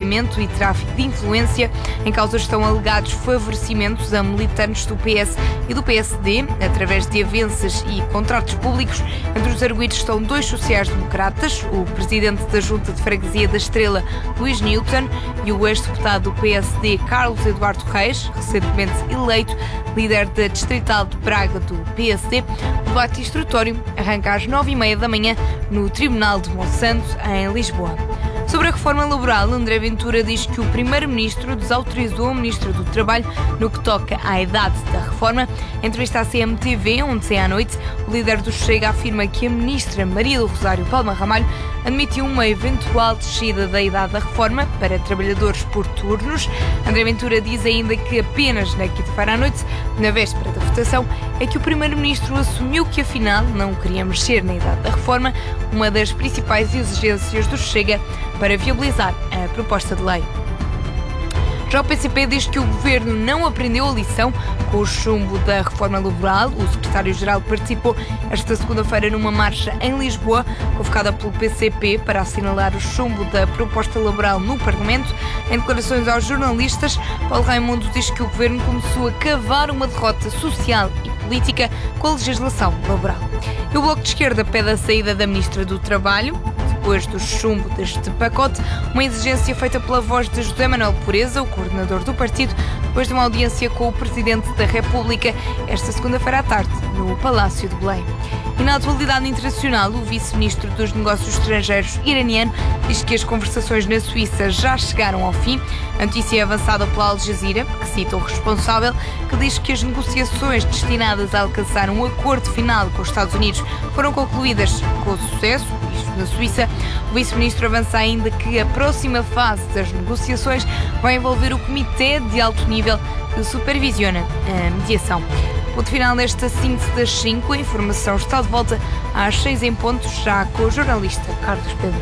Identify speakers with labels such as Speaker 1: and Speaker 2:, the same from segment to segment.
Speaker 1: financiamento e tráfico de influência. Em causa estão alegados favorecimentos a militantes do PS e do PSD, através de avanças e contratos públicos. Entre os arguidos estão 2 sociais-democratas, o presidente da Junta de Freguesia da Estrela, Luís Newton, e o ex-deputado do PSD, Carlos Eduardo Reis, recentemente eleito líder da Distrital de Braga do PSD. O debate instrutório arranca às 9h30 da manhã no Tribunal de Monsanto, em Lisboa. Sobre a reforma laboral, André Ventura diz que o Primeiro-Ministro desautorizou o Ministro do Trabalho no que toca à idade da reforma. Em entrevista à CMTV, ontem à noite, o líder do Chega afirma que a Ministra Maria do Rosário Palma Ramalho admitiu uma eventual descida da idade da reforma para trabalhadores por turnos. André Ventura diz ainda que apenas na quinta-feira à noite, na véspera da votação, é que o Primeiro-Ministro assumiu que afinal não queria mexer na idade da reforma, uma das principais exigências do Chega para viabilizar a proposta de lei. Já o PCP diz que o governo não aprendeu a lição com o chumbo da reforma laboral. O secretário-geral participou esta segunda-feira numa marcha em Lisboa, convocada pelo PCP para assinalar o chumbo da proposta laboral no Parlamento. Em declarações aos jornalistas, Paulo Raimundo diz que o governo começou a cavar uma derrota social e política com a legislação laboral. E o Bloco de Esquerda pede a saída da Ministra do Trabalho, depois do chumbo deste pacote, uma exigência feita pela voz de José Manuel Pureza, o coordenador do partido, depois de uma audiência com o Presidente da República esta segunda-feira à tarde, no Palácio de Belém. E na atualidade internacional, o vice-ministro dos Negócios Estrangeiros iraniano diz que as conversações na Suíça já chegaram ao fim. A notícia é avançada pela Al Jazeera, que cita o responsável, que diz que as negociações destinadas a alcançar um acordo final com os Estados Unidos foram concluídas com sucesso, isto na Suíça. O vice-ministro avança ainda que a próxima fase das negociações vai envolver o Comitê de Alto Nível que supervisiona a mediação. Ponto final nesta síntese das 5. A informação está de volta às 6 em ponto, já com o jornalista Carlos Pedro.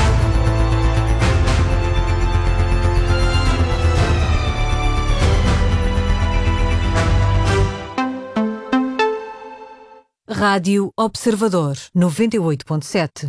Speaker 2: Rádio Observador 98.7.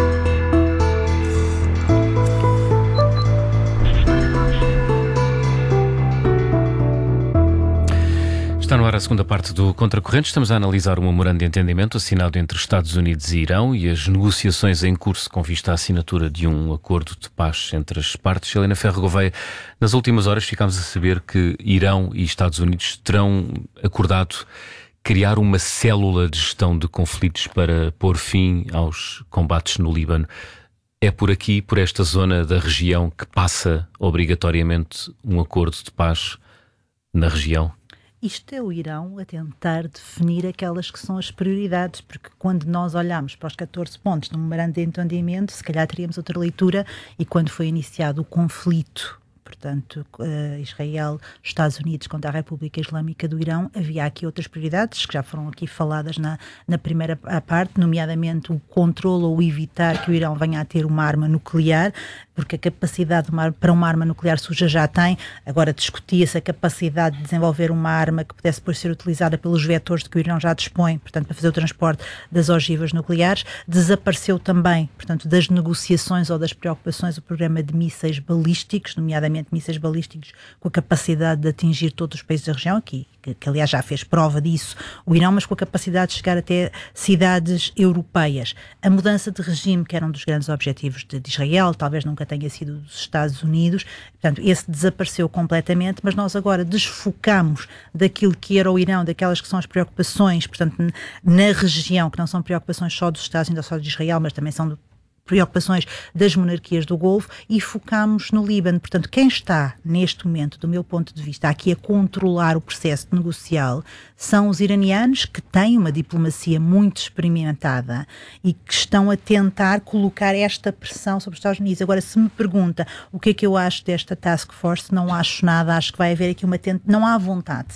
Speaker 3: Está no ar a segunda parte do Contracorrente. Estamos a analisar o memorando de entendimento assinado entre Estados Unidos e Irão e as negociações em curso com vista à assinatura de um acordo de paz entre as partes. Helena Ferro Gouveia, nas últimas horas ficámos a saber que Irão e Estados Unidos terão acordado criar uma célula de gestão de conflitos para pôr fim aos combates no Líbano. É por aqui, por esta zona da região, que passa obrigatoriamente um acordo de paz na região?
Speaker 4: Isto é o Irão a tentar definir aquelas que são as prioridades, porque quando nós olhamos para os 14 pontos do memorando de entendimento, se calhar teríamos outra leitura, e quando foi iniciado o conflito, portanto, Israel, Estados Unidos contra a República Islâmica do Irão, havia aqui outras prioridades que já foram aqui faladas na primeira parte, nomeadamente o controle ou evitar que o Irão venha a ter uma arma nuclear, porque a capacidade para uma arma nuclear suja já tem. Agora discutia-se a capacidade de desenvolver uma arma que pudesse depois ser utilizada pelos vetores de que o Irão já dispõe, portanto, para fazer o transporte das ogivas nucleares. Desapareceu também, portanto, das negociações ou das preocupações o programa de mísseis balísticos, nomeadamente mísseis balísticos com a capacidade de atingir todos os países da região, que aliás já fez prova disso o Irão, mas com a capacidade de chegar até cidades europeias. A mudança de regime, que era um dos grandes objetivos de Israel, talvez nunca tenha sido dos Estados Unidos, portanto, esse desapareceu completamente, mas nós agora desfocamos daquilo que era o Irão, daquelas que são as preocupações, portanto, na região, que não são preocupações só dos Estados Unidos ou só de Israel, mas também são preocupações das monarquias do Golfo, e focamos no Líbano. Portanto, quem está neste momento, do meu ponto de vista, aqui a controlar o processo negocial são os iranianos, que têm uma diplomacia muito experimentada e que estão a tentar colocar esta pressão sobre os Estados Unidos. Agora, se me pergunta o que é que eu acho desta task force, não acho nada, acho que vai haver aqui não há vontade.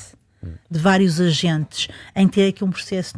Speaker 4: de vários agentes em ter aqui um processo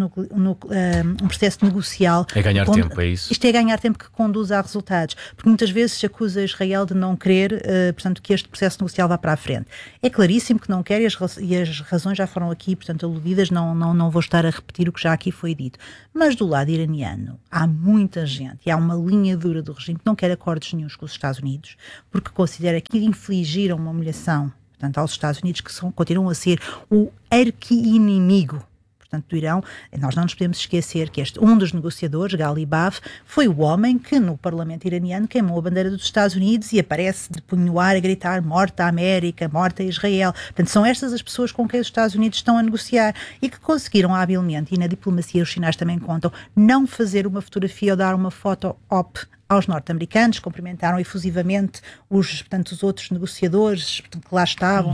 Speaker 4: negocial.
Speaker 3: É ganhar tempo, é isso?
Speaker 4: Isto é ganhar tempo que conduz a resultados, porque muitas vezes se acusa Israel de não querer, portanto, que este processo negocial vá para a frente. É claríssimo que não quer e as razões já foram aqui, portanto, aludidas, não vou estar a repetir o que já aqui foi dito. Mas do lado iraniano há muita gente, e há uma linha dura do regime que não quer acordos nenhuns com os Estados Unidos, porque considera que infligiram uma humilhação, portanto, aos Estados Unidos, que continuam a ser o arqui-inimigo, portanto, do Irão. Nós não nos podemos esquecer que um dos negociadores, Galibaf, foi o homem que no Parlamento iraniano queimou a bandeira dos Estados Unidos e aparece de punho no ar a gritar morta a América, morta a Israel. Portanto, são estas as pessoas com quem os Estados Unidos estão a negociar e que conseguiram habilmente, e na diplomacia os sinais também contam, não fazer uma fotografia ou dar uma foto-op aos norte-americanos, cumprimentaram efusivamente os outros negociadores que lá estavam.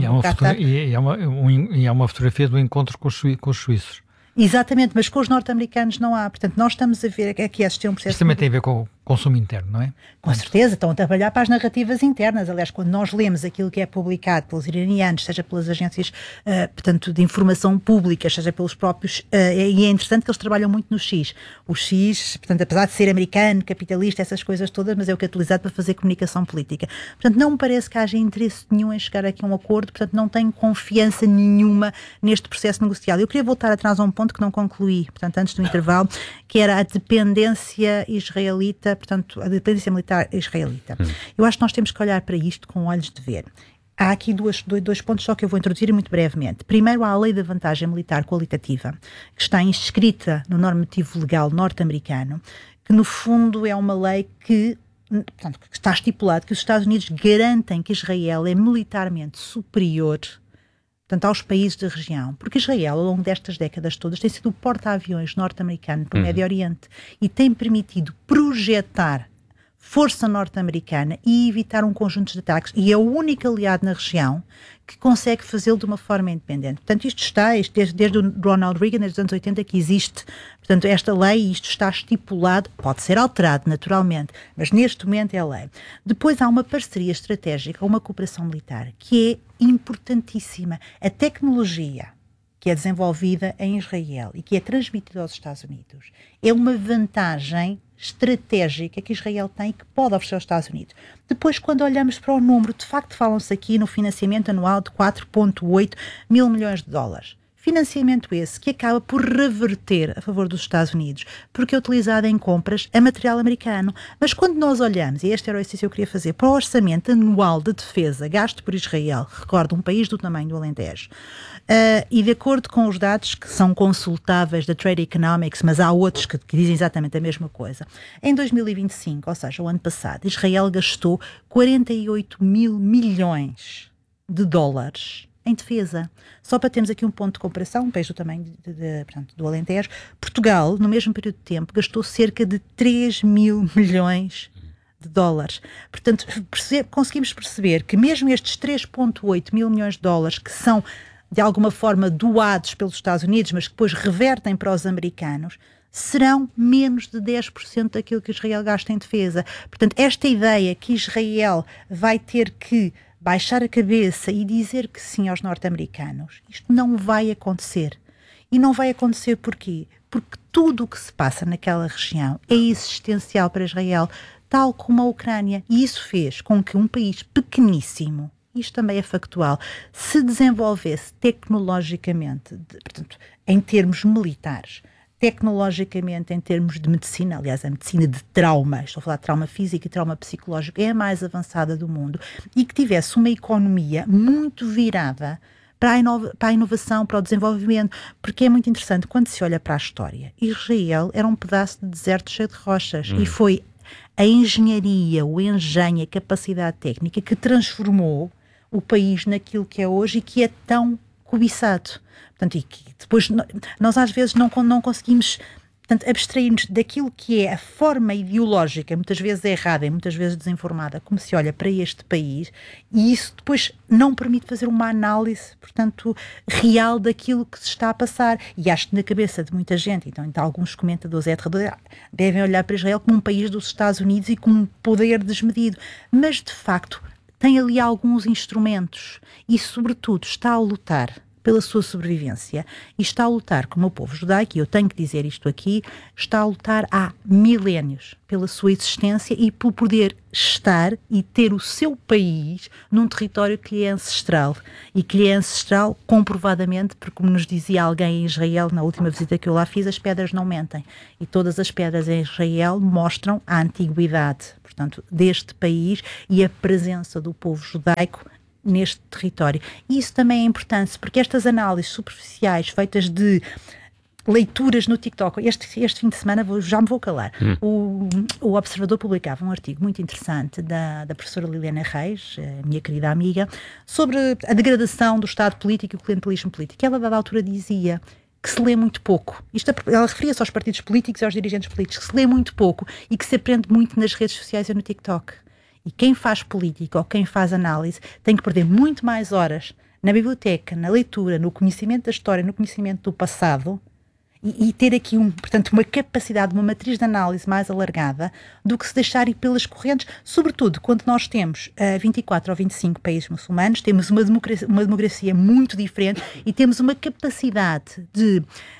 Speaker 5: E há uma fotografia do encontro com os suíços.
Speaker 4: Exatamente, mas com os norte-americanos não há. Portanto, nós estamos a ver aqui este processo...
Speaker 5: Isto também tem a ver com o consumo interno, não é?
Speaker 4: Com certeza, estão a trabalhar para as narrativas internas. Aliás, quando nós lemos aquilo que é publicado pelos iranianos, seja pelas agências, portanto, de informação pública, seja pelos próprios... e é interessante que eles trabalham muito no X. O X, portanto, apesar de ser americano, capitalista, essas coisas todas, mas é o que é utilizado para fazer comunicação política. Portanto, não me parece que haja interesse nenhum em chegar aqui a um acordo, portanto, não tenho confiança nenhuma neste processo negocial. Eu queria voltar atrás a um ponto que não concluí, portanto, antes do intervalo, que era a dependência israelita, portanto, a dependência militar israelita. Eu acho que nós temos que olhar para isto com olhos de ver. Há aqui dois pontos só que eu vou introduzir muito brevemente. Primeiro, há a lei da vantagem militar qualitativa, que está inscrita no normativo legal norte-americano, que no fundo é uma lei que, portanto, que está estipulado que os Estados Unidos garantem que Israel é militarmente superior, portanto, aos países da região, porque Israel, ao longo destas décadas todas, tem sido o porta-aviões norte-americano no Médio Oriente e tem permitido projetar força norte-americana e evitar um conjunto de ataques, e é o único aliado na região que consegue fazê-lo de uma forma independente. Portanto, isto está, desde o Ronald Reagan, desde os anos 80, que existe, portanto, esta lei, isto está estipulado, pode ser alterado, naturalmente, mas neste momento é a lei. Depois há uma parceria estratégica, uma cooperação militar, que é importantíssima. A tecnologia que é desenvolvida em Israel e que é transmitida aos Estados Unidos é uma vantagem estratégica que Israel tem e que pode oferecer aos Estados Unidos. Depois, quando olhamos para o número, de facto falam-se aqui no financiamento anual de 4,8 mil milhões de dólares. Financiamento esse que acaba por reverter a favor dos Estados Unidos, porque é utilizado em compras a material americano. Mas quando nós olhamos, e este era o exercício que eu queria fazer, para o orçamento anual de defesa gasto por Israel, recordo, um país do tamanho do Alentejo, e de acordo com os dados que são consultáveis da Trade Economics, mas há outros que dizem exatamente a mesma coisa, em 2025, ou seja, o ano passado, Israel gastou 48 mil milhões de dólares em defesa. Só para termos aqui um ponto de comparação, um país do tamanho portanto, do Alentejo, Portugal, no mesmo período de tempo, gastou cerca de 3 mil milhões de dólares. Portanto, conseguimos perceber que mesmo estes 3,8 mil milhões de dólares, que são de alguma forma doados pelos Estados Unidos, mas que depois revertem para os americanos, serão menos de 10% daquilo que Israel gasta em defesa. Portanto, esta ideia que Israel vai ter que baixar a cabeça e dizer que sim aos norte-americanos, isto não vai acontecer. E não vai acontecer porquê? Porque tudo o que se passa naquela região é existencial para Israel, tal como a Ucrânia. E isso fez com que um país pequeníssimo, isto também é factual, se desenvolvesse tecnologicamente, portanto, em termos militares, tecnologicamente, em termos de medicina, aliás, a medicina de trauma, estou a falar de trauma físico e trauma psicológico, é a mais avançada do mundo, e que tivesse uma economia muito virada para a inovação, para o desenvolvimento, porque é muito interessante, quando se olha para a história, Israel era um pedaço de deserto cheio de rochas, e foi a engenharia, o engenho, a capacidade técnica que transformou o país naquilo que é hoje e que é tão cobiçado. Portanto, e que depois nós às vezes não conseguimos, portanto, abstrair-nos daquilo que é a forma ideológica, muitas vezes errada e muitas vezes desinformada, como se olha para este país, e isso depois não permite fazer uma análise, portanto, real daquilo que se está a passar. E acho que na cabeça de muita gente, então alguns comentadores devem olhar para Israel como um país dos Estados Unidos e com um poder desmedido, mas de facto tem ali alguns instrumentos e, sobretudo, está a lutar pela sua sobrevivência e está a lutar como o povo judaico, e eu tenho que dizer isto aqui, está a lutar há milénios pela sua existência e por poder estar e ter o seu país num território que lhe é ancestral, e que lhe é ancestral comprovadamente, porque como nos dizia alguém em Israel na última visita que eu lá fiz, as pedras não mentem, e todas as pedras em Israel mostram a antiguidade, portanto, deste país e a presença do povo judaico neste território. E isso também é importante, porque estas análises superficiais feitas de leituras no TikTok, este fim de semana já me vou calar, o Observador publicava um artigo muito interessante da professora Liliana Reis, minha querida amiga, sobre a degradação do Estado político e o clientelismo político. Ela, a dada altura, dizia que se lê muito pouco. Ela referia-se aos partidos políticos e aos dirigentes políticos, que se lê muito pouco e que se aprende muito nas redes sociais e no TikTok. E quem faz política ou quem faz análise tem que perder muito mais horas na biblioteca, na leitura, no conhecimento da história, no conhecimento do passado e ter aqui, portanto, uma capacidade, uma matriz de análise mais alargada do que se deixar ir pelas correntes, sobretudo quando nós temos 24 ou 25 países muçulmanos, temos uma democracia muito diferente e temos uma capacidade de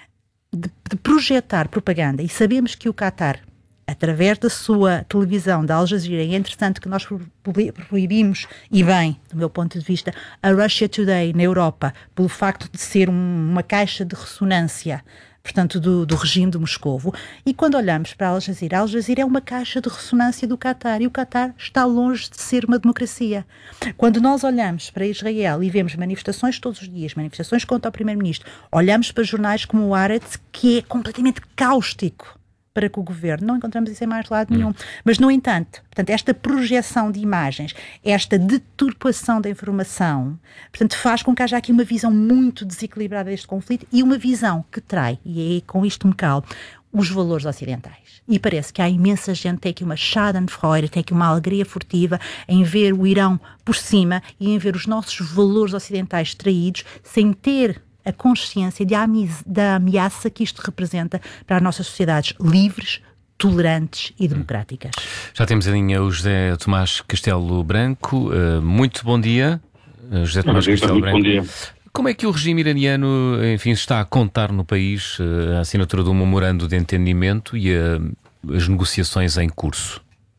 Speaker 4: projetar propaganda, e sabemos que o Qatar, através da sua televisão, da Al Jazeera, é interessante que nós proibimos, e bem, do meu ponto de vista, a Russia Today na Europa, pelo facto de ser uma caixa de ressonância, portanto, do regime de Moscovo. E quando olhamos para a Al Jazeera é uma caixa de ressonância do Qatar, e o Qatar está longe de ser uma democracia. Quando nós olhamos para Israel e vemos manifestações todos os dias, manifestações contra o primeiro-ministro, olhamos para jornais como o Haaretz, que é completamente cáustico para com o governo, não encontramos isso em mais lado nenhum. Mas, no entanto, portanto, esta projeção de imagens, esta deturpação da informação, portanto, faz com que haja aqui uma visão muito desequilibrada deste conflito e uma visão que trai, e é com isto me calo, os valores ocidentais. E parece que há imensa gente, tem aqui uma schadenfreude, tem aqui uma alegria furtiva em ver o Irão por cima e em ver os nossos valores ocidentais traídos, sem ter a consciência da ameaça que isto representa para as nossas sociedades livres, tolerantes e democráticas.
Speaker 3: Já temos em linha o José Tomás Castelo Branco. Muito bom dia, José Tomás Castelo Branco. Bom dia. Como é que o regime iraniano, enfim, está a contar no país a assinatura do memorando de entendimento e as negociações em curso?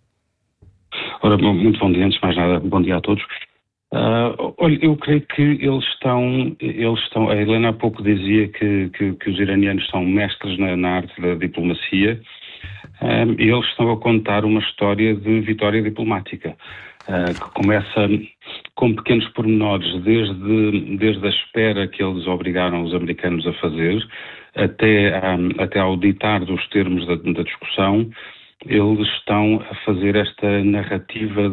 Speaker 6: Ora, muito bom dia, antes de mais nada, bom dia a todos. Olha, eu creio que eles estão, a Helena há pouco dizia que os iranianos são mestres na arte da diplomacia, e eles estão a contar uma história de vitória diplomática, que começa com pequenos pormenores, desde a espera que eles obrigaram os americanos a fazer, até ao ditar dos termos da discussão. Eles estão a fazer esta narrativa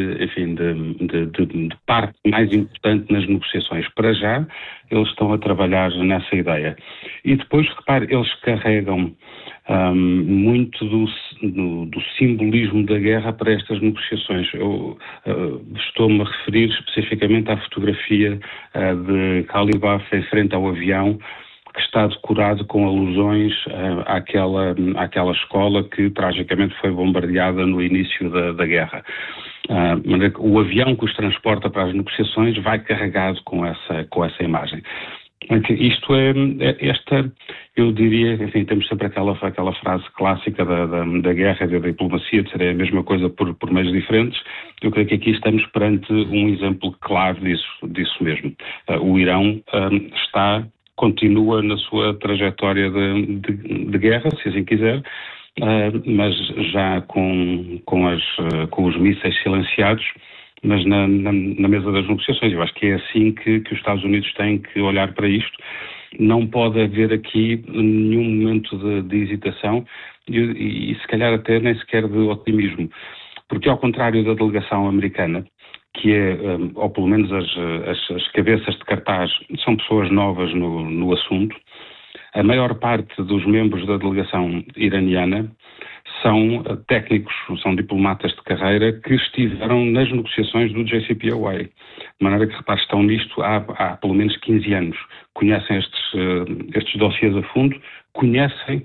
Speaker 6: de parte mais importante nas negociações. Para já, eles estão a trabalhar nessa ideia. E depois, repare, eles carregam muito do simbolismo da guerra para estas negociações. Eu estou-me a referir especificamente à fotografia de Kalibaf em frente ao avião, que está decorado com alusões àquela escola que tragicamente foi bombardeada no início da guerra. O avião que os transporta para as negociações vai carregado com essa imagem. Isto eu diria, enfim, temos sempre aquela frase clássica da guerra e da diplomacia, de ser a mesma coisa por meios diferentes. Eu creio que aqui estamos perante um exemplo claro disso mesmo. O Irão continua na sua trajetória de guerra, se assim quiser, mas já com os mísseis silenciados, mas na mesa das negociações. Eu acho que é assim que os Estados Unidos têm que olhar para isto. Não pode haver aqui nenhum momento de hesitação e se calhar até nem sequer de otimismo, porque ao contrário da delegação americana, que é, ou pelo menos as cabeças de cartaz, são pessoas novas no assunto, a maior parte dos membros da delegação iraniana são técnicos, são diplomatas de carreira que estiveram nas negociações do JCPOA. De maneira que, repare, estão nisto há pelo menos 15 anos. Conhecem estes dossiês a fundo, conhecem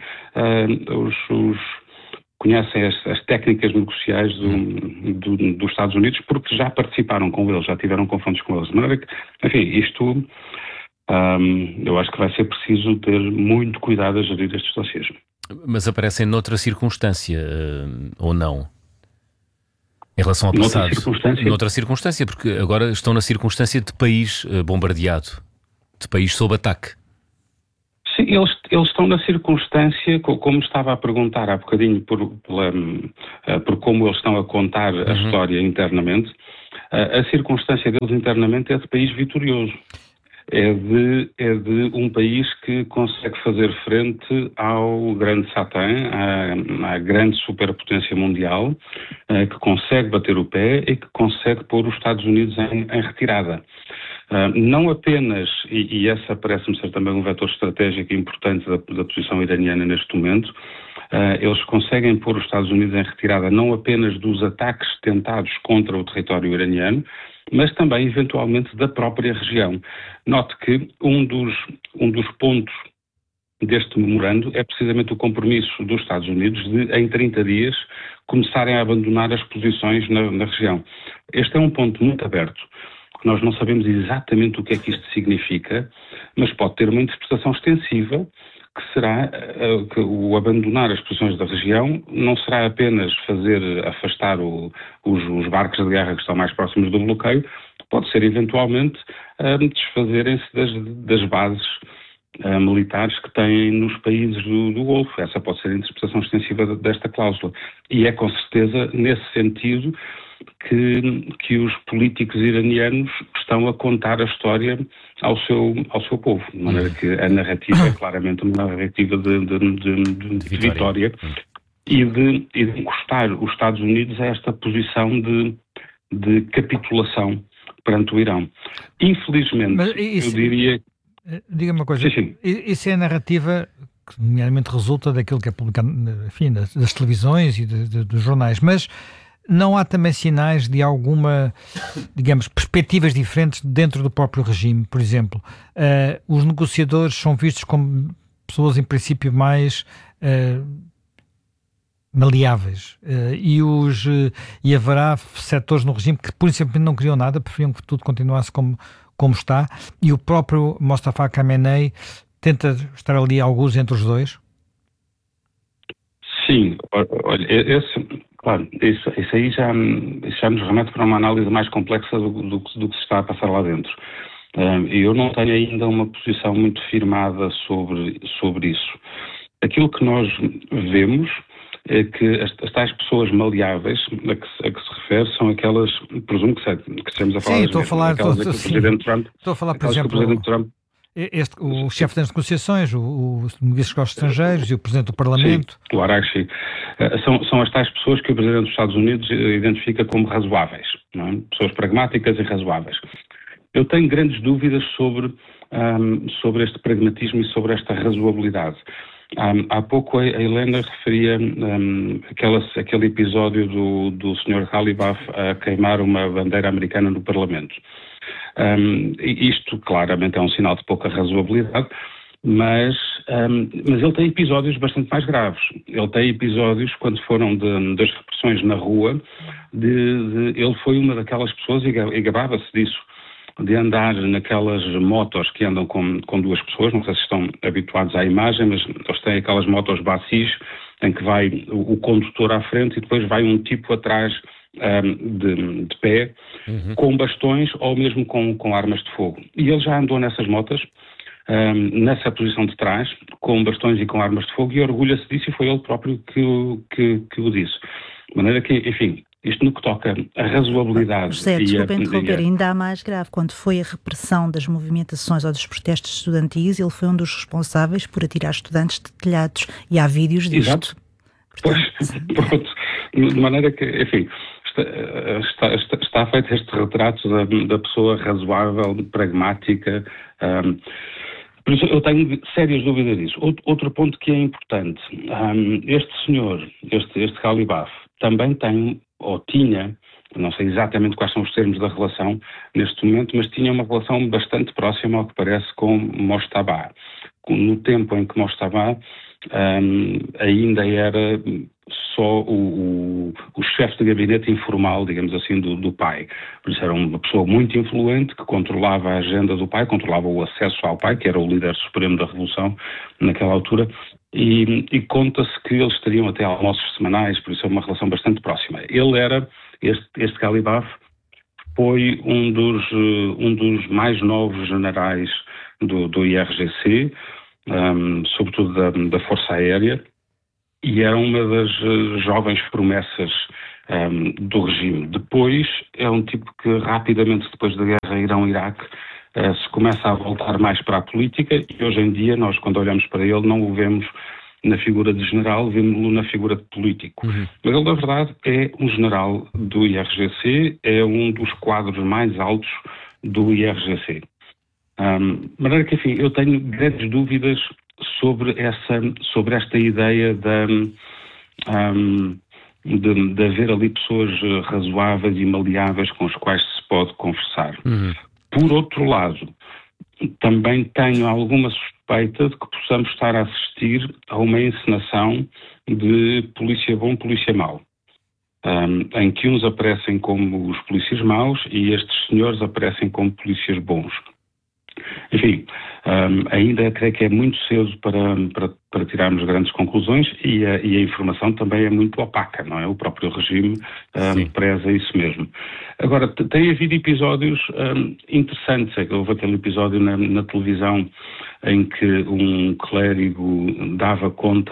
Speaker 6: conhecem as técnicas negociais dos Estados Unidos, porque já participaram com eles, já tiveram confrontos com eles. De maneira que, enfim, isto eu acho que vai ser preciso ter muito cuidado a gerir estes dossiês.
Speaker 3: Mas aparecem noutra circunstância, ou não? Em relação ao passado. Noutra circunstância, porque agora estão na circunstância de país bombardeado, de país sob ataque.
Speaker 6: Sim, eles estão na circunstância, como estava a perguntar há bocadinho, por como eles estão a contar a história internamente, a circunstância deles internamente é de país vitorioso. É de um país que consegue fazer frente ao grande Satã, à grande superpotência mundial, que consegue bater o pé e que consegue pôr os Estados Unidos em retirada. Não apenas, e essa parece-me ser também um vetor estratégico importante da posição iraniana neste momento, eles conseguem pôr os Estados Unidos em retirada não apenas dos ataques tentados contra o território iraniano, mas também, eventualmente, da própria região. Note que um dos pontos deste memorando é precisamente o compromisso dos Estados Unidos de, em 30 dias, começarem a abandonar as posições na região. Este é um ponto muito aberto. Nós não sabemos exatamente o que é que isto significa, mas pode ter uma interpretação extensiva, que será que o abandonar as posições da região não será apenas afastar os barcos de guerra que estão mais próximos do bloqueio, pode ser eventualmente desfazerem-se das bases militares que têm nos países do Golfo. Essa pode ser a interpretação extensiva desta cláusula. E é com certeza nesse sentido que os políticos iranianos estão a contar a história ao seu povo, de maneira que a narrativa é claramente uma narrativa de vitória e de encostar os Estados Unidos a esta posição de capitulação perante o Irão. Infelizmente, eu diria...
Speaker 5: Diga-me uma coisa,
Speaker 6: sim.
Speaker 5: Isso é a narrativa que nomeadamente resulta daquilo que é publicado, enfim, das televisões e dos jornais, mas não há também sinais de alguma, digamos, perspectivas diferentes dentro do próprio regime? Por exemplo, os negociadores são vistos como pessoas, em princípio, mais maleáveis, e haverá setores no regime que, por exemplo, não queriam nada, preferiam que tudo continuasse como está, e o próprio Mostafa Khamenei tenta estar ali alguns entre os dois?
Speaker 6: Sim, olha, claro, isso aí já nos remete para uma análise mais complexa do que se está a passar lá dentro. Eu não tenho ainda uma posição muito firmada sobre isso. Aquilo que nós vemos é que as tais pessoas maleáveis a que se refere são aquelas, presumo que estamos a falar...
Speaker 5: Sim, estou a falar, por exemplo, o chefe das negociações, o ministro dos Estrangeiros e o Presidente do Parlamento.
Speaker 6: Sim, o Araghchi. São as tais pessoas que o Presidente dos Estados Unidos identifica como razoáveis, não é? Pessoas pragmáticas e razoáveis. Eu tenho grandes dúvidas sobre este pragmatismo e sobre esta razoabilidade. Há pouco a Helena referia aquele episódio do Sr. Ghalibaf a queimar uma bandeira americana no Parlamento. Isto claramente é um sinal de pouca razoabilidade, mas ele tem episódios bastante mais graves. Ele tem episódios, quando foram das repressões na rua, ele foi uma daquelas pessoas, e gabava-se disso, de andar naquelas motos que andam com duas pessoas. Não sei se estão habituados à imagem, mas eles têm aquelas motos bacis em que vai o condutor à frente e depois vai um tipo atrás de pé, com bastões ou mesmo com armas de fogo. E ele já andou nessas motas, nessa posição de trás, com bastões e com armas de fogo, e orgulha-se disso, e foi ele próprio que o disse. De maneira que, enfim, isto no que toca a razoabilidade...
Speaker 4: José, desculpa interromper, ainda há mais grave. Quando foi a repressão das movimentações ou dos protestos estudantis, ele foi um dos responsáveis por atirar estudantes de telhados, e há vídeos disto.
Speaker 6: Exato. Portanto... Pronto. De maneira que, enfim, está feito este retrato da pessoa razoável, pragmática. Por isso eu tenho sérias dúvidas disso. Outro ponto que é importante, este senhor, este Ghalibaf, também tem, ou tinha, não sei exatamente quais são os termos da relação neste momento, mas tinha uma relação bastante próxima, ao que parece, com Mojtaba. No tempo em que Mojtaba ainda era só o chefe de gabinete informal, digamos assim, do pai. Por isso era uma pessoa muito influente que controlava a agenda do pai, controlava o acesso ao pai, que era o líder supremo da Revolução naquela altura, e conta-se que eles teriam até almoços semanais, por isso é uma relação bastante próxima. Ele era, este Galibaf, foi um dos mais novos generais do IRGC, sobretudo da Força Aérea, e era uma das jovens promessas do regime. Depois, é um tipo que rapidamente, depois da guerra Irão-Iraque, se começa a voltar mais para a política, e hoje em dia nós, quando olhamos para ele, não o vemos na figura de general, vemos-lo na figura de político. Mas ele, na verdade, é um general do IRGC, é um dos quadros mais altos do IRGC. De maneira que, enfim, eu tenho grandes dúvidas sobre esta ideia de haver ali pessoas razoáveis e maleáveis com as quais se pode conversar. Por outro lado, também tenho alguma suspeita de que possamos estar a assistir a uma encenação de polícia bom, polícia mau, em que uns aparecem como os polícias maus e estes senhores aparecem como polícias bons. Enfim, ainda creio que é muito cedo para tirarmos grandes conclusões e a informação também é muito opaca, não é? O próprio regime preza isso mesmo. Agora, tem havido episódios interessantes. Houve aquele episódio na televisão em que um clérigo dava conta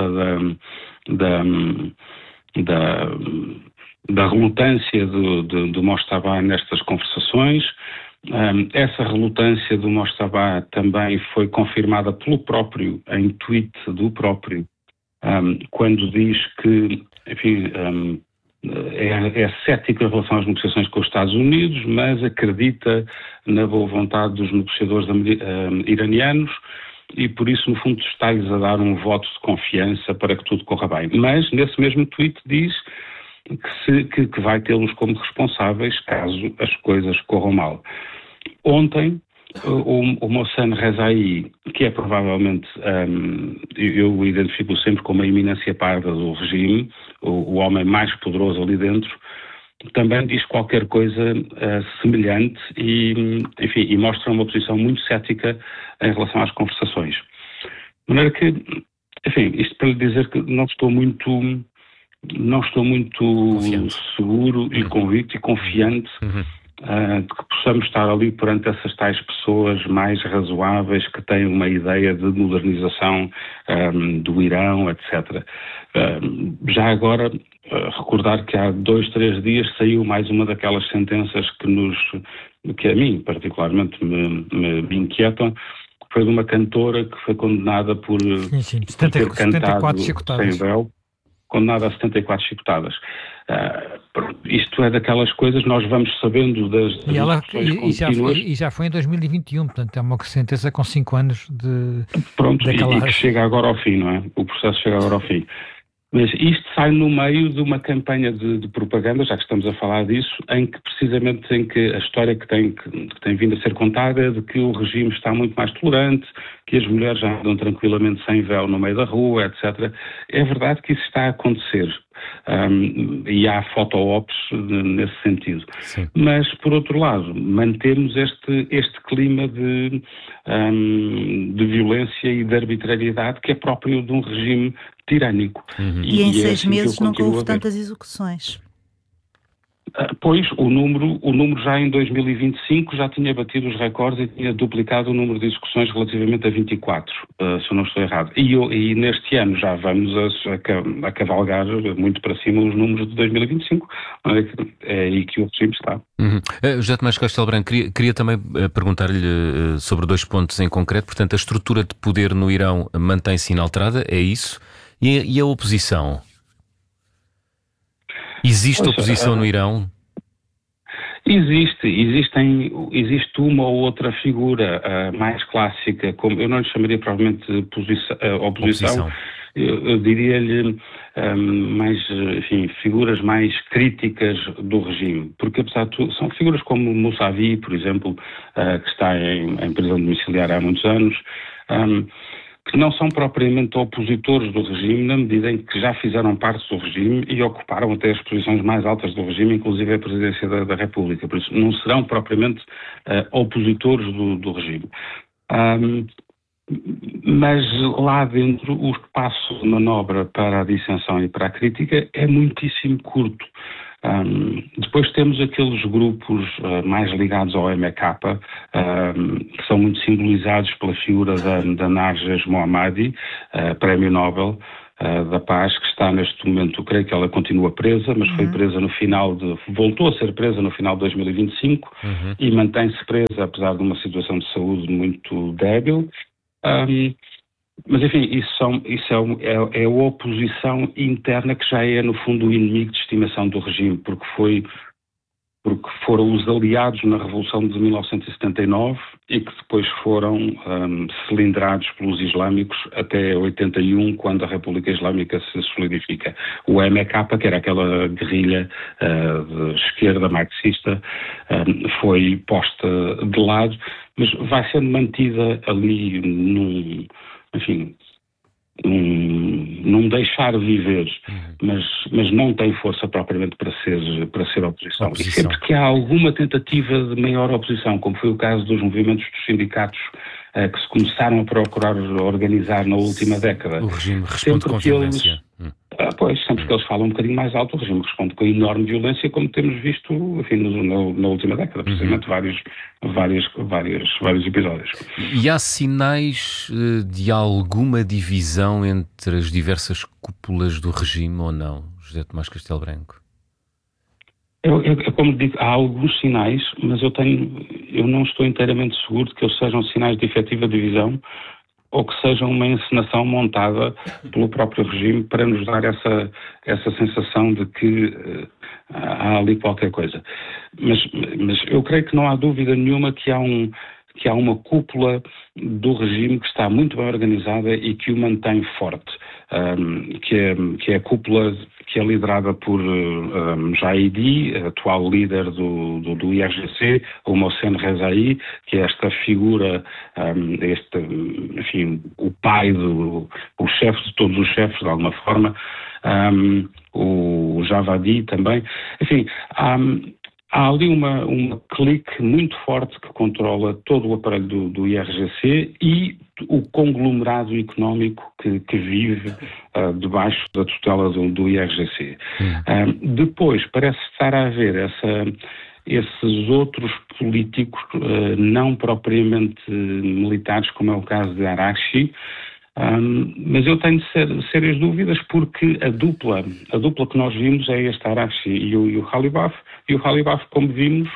Speaker 6: da relutância do Mostabá nestas conversações. Essa relutância do Mostabá também foi confirmada pelo próprio, em tweet do próprio, quando diz que, enfim, é cético em relação às negociações com os Estados Unidos, mas acredita na boa vontade dos negociadores iranianos e por isso, no fundo, está-lhes a dar um voto de confiança para que tudo corra bem. Mas, nesse mesmo tweet, diz que vai tê-los como responsáveis caso as coisas corram mal. Ontem, o Mohsen Rezaei, que é provavelmente, eu o identifico sempre como a eminência parda do regime, o homem mais poderoso ali dentro, também diz qualquer coisa semelhante e, enfim, e mostra uma posição muito cética em relação às conversações. De maneira que, enfim, isto para lhe dizer que não estou muito seguro e convicto e confiante de que possamos estar ali perante essas tais pessoas mais razoáveis que têm uma ideia de modernização do Irão, etc. Já agora, recordar que há 2-3 dias saiu mais uma daquelas sentenças que a mim particularmente me inquietam, foi de uma cantora que foi condenada por ter cantado sem véu, condenada a 74 chicotadas. Isto é daquelas coisas, nós vamos sabendo das
Speaker 5: e já foi em 2021, portanto é uma sentença com 5 anos de...
Speaker 6: Pronto, e que chega agora ao fim, não é? O processo chega agora ao fim. Mas isto sai no meio de uma campanha de propaganda, já que estamos a falar disso, em que precisamente a história que tem vindo a ser contada é de que o regime está muito mais tolerante, que as mulheres já andam tranquilamente sem véu no meio da rua, etc. É verdade que isso está a acontecer. E há foto-ops nesse sentido. Sim. Mas, por outro lado, mantemos este clima de violência e de arbitrariedade que é próprio de um regime tirânico.
Speaker 4: E em 6 meses nunca houve tantas execuções.
Speaker 6: Pois, o número já em 2025 já tinha batido os recordes e tinha duplicado o número de execuções relativamente a 24, se eu não estou errado. E neste ano já vamos a cavalgar muito para cima os números de 2025. É aí que o regime está.
Speaker 3: José Tomás Castelo Branco, queria também perguntar-lhe sobre 2 pontos em concreto. Portanto, a estrutura de poder no Irão mantém-se inalterada, é isso? E a oposição? Existe oposição no Irão?
Speaker 6: Existe uma ou outra figura mais clássica, como eu não lhe chamaria provavelmente oposição. Eu diria-lhe mais, enfim, figuras mais críticas do regime, porque apesar de tudo, são figuras como Mousavi, por exemplo, que está em prisão domiciliar há muitos anos, que não são propriamente opositores do regime, na medida em que já fizeram parte do regime e ocuparam até as posições mais altas do regime, inclusive a presidência da República. Por isso, não serão propriamente opositores do regime. Mas lá dentro o espaço de manobra para a dissensão e para a crítica é muitíssimo curto. Depois temos aqueles grupos mais ligados ao MK, que são muito simbolizados pela figura da Narges Mohammadi, Prémio Nobel da Paz, que está neste momento, creio que ela continua presa, mas foi presa voltou a ser presa no final de 2025 e mantém-se presa apesar de uma situação de saúde muito débil. Mas enfim, isso é a oposição interna que já é no fundo o inimigo de estimação do regime, porque foram os aliados na Revolução de 1979 e que depois foram cilindrados pelos islâmicos até 81, quando a República Islâmica se solidifica. O MK, que era aquela guerrilha de esquerda marxista, foi posta de lado, mas vai sendo mantida ali num deixar viver, mas não tem força propriamente para ser oposição. E sempre que há alguma tentativa de maior oposição, como foi o caso dos movimentos dos sindicatos que se começaram a procurar organizar na última década,
Speaker 3: o regime responde com violência.
Speaker 6: Sempre que eles falam um bocadinho mais alto, o regime responde com enorme violência, como temos visto, enfim, na última década, precisamente vários episódios.
Speaker 3: E há sinais de alguma divisão entre as diversas cúpulas do regime ou não, José Tomás Castelo Branco?
Speaker 6: Como digo, há alguns sinais, mas eu não estou inteiramente seguro de que eles sejam sinais de efetiva divisão ou que sejam uma encenação montada pelo próprio regime para nos dar essa sensação de que há ali qualquer coisa. Mas eu creio que não há dúvida nenhuma que há uma cúpula do regime que está muito bem organizada e que o mantém forte, que é a cúpula que é liderada por Jaidi, atual líder do IRGC, o Mohsen Rezaei, que é esta figura, o pai o chefe de todos os chefes, de alguma forma, o Javadi também. Enfim, há ali uma clique muito forte que controla todo o aparelho do IRGC e o conglomerado económico que vive debaixo da tutela do IRGC. Depois parece estar a haver esses outros políticos não propriamente militares, como é o caso de Araghchi, mas eu tenho sérias dúvidas porque a dupla que nós vimos é este Araghchi e o Ghalibaf, e o Ghalibaf, como vimos,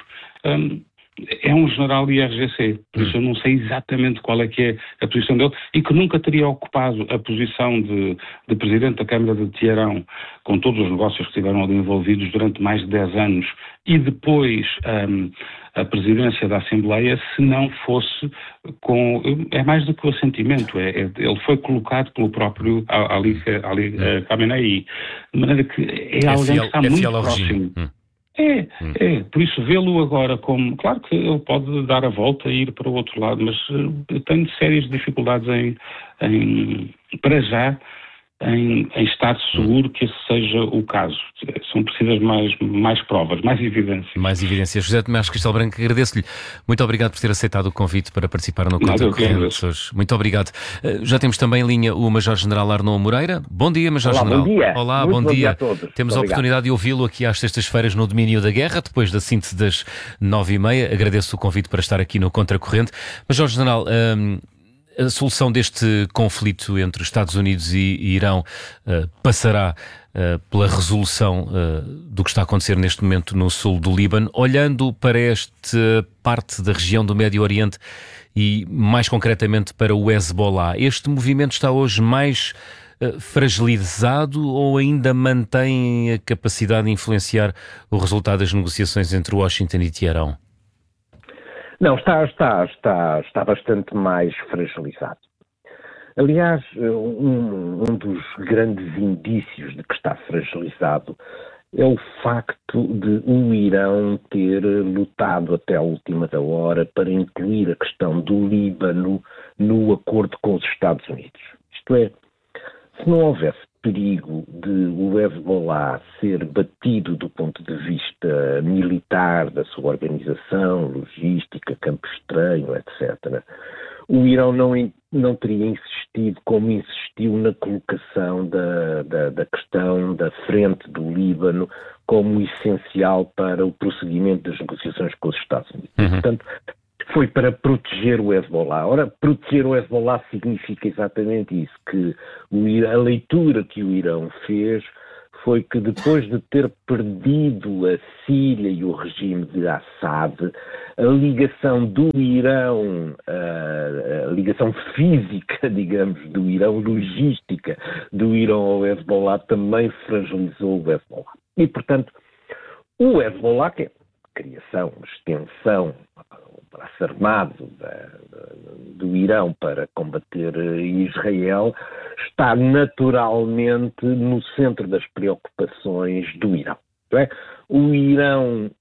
Speaker 6: é um general do IRGC, por isso eu não sei exatamente qual é que é a posição dele e que nunca teria ocupado a posição de presidente da Câmara de Teherão, com todos os negócios que estiveram ali envolvidos durante mais de 10 anos e depois a presidência da Assembleia, se não fosse é mais do que o assentimento, ele foi colocado pelo próprio Ali Khamenei, de maneira que é alguém que está muito próximo. Por isso vê-lo agora como, claro que ele pode dar a volta e ir para o outro lado, mas eu tenho sérias dificuldades para já, em estar seguro que esse seja o caso. São precisas mais provas, mais evidências.
Speaker 3: Mais evidências. José Tomás Castelo Branco, agradeço-lhe. Muito obrigado por ter aceitado o convite para participar no Contracorrente hoje. Muito obrigado. Já temos também em linha o Major-General Arnaud Moreira. Bom dia, Major-General.
Speaker 7: Bom dia.
Speaker 3: Olá,
Speaker 7: bom dia
Speaker 3: a todos. Temos a oportunidade de ouvi-lo aqui às sextas-feiras no Domínio da Guerra, depois da síntese das 9h30. Agradeço o convite para estar aqui no Contracorrente. Major-General, a solução deste conflito entre Estados Unidos e Irão passará pela resolução do que está a acontecer neste momento no sul do Líbano. Olhando para esta parte da região do Médio Oriente e mais concretamente para o Hezbollah, este movimento está hoje mais fragilizado ou ainda mantém a capacidade de influenciar o resultado das negociações entre Washington e Teherão?
Speaker 7: Não, está bastante mais fragilizado. Aliás, um dos grandes indícios de que está fragilizado é o facto de o Irão ter lutado até a última da hora para incluir a questão do Líbano no acordo com os Estados Unidos. Isto é, se não houvesse perigo de o Hezbollah ser batido do ponto de vista militar, da sua organização, logística, campo estranho, etc., o Irão não teria insistido como insistiu na colocação da questão da frente do Líbano como essencial para o prosseguimento das negociações com os Estados Unidos. Portanto, foi para proteger o Hezbollah. Ora, proteger o Hezbollah significa exatamente isso, que a leitura que o Irão fez foi que depois de ter perdido a Síria e o regime de Assad, a ligação do Irão, a ligação física, digamos, do Irão, logística do Irão ao Hezbollah também fragilizou o Hezbollah. E, portanto, o Hezbollah, que é criação, extensão, o braço armado do Irão para combater Israel, está naturalmente no centro das preocupações do Irão. Não é? O Irão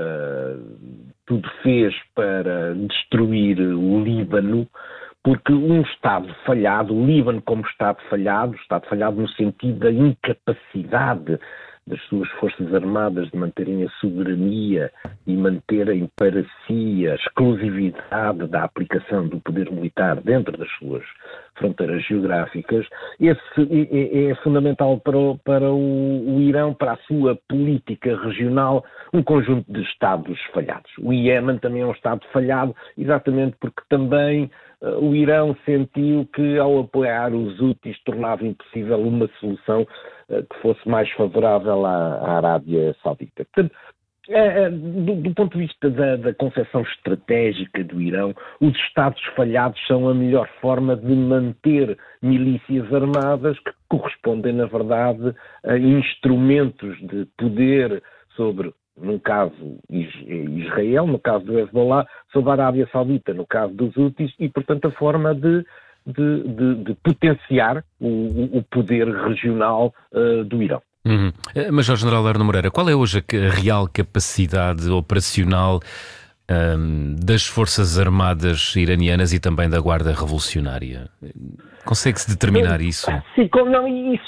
Speaker 7: tudo fez para destruir o Líbano, porque um Estado falhado, o Líbano como Estado falhado no sentido da incapacidade das suas forças armadas de manterem a soberania e manterem para si a exclusividade da aplicação do poder militar dentro das suas fronteiras geográficas, esse é fundamental para o Irão, para a sua política regional, um conjunto de Estados falhados. O Iémen também é um Estado falhado, exatamente porque também o Irão sentiu que ao apoiar os Houthis tornava impossível uma solução que fosse mais favorável à Arábia Saudita. Portanto, do ponto de vista da concepção estratégica do Irão, os Estados falhados são a melhor forma de manter milícias armadas que correspondem, na verdade, a instrumentos de poder sobre, no caso, Israel, no caso do Hezbollah, sobre a Arábia Saudita, no caso dos Houthis, e, portanto, a forma de potenciar o poder regional do Irão.
Speaker 3: Major General Arno Moreira, qual é hoje a real capacidade operacional das Forças Armadas iranianas e também da Guarda Revolucionária? Consegue-se determinar isso?
Speaker 7: Sim, não,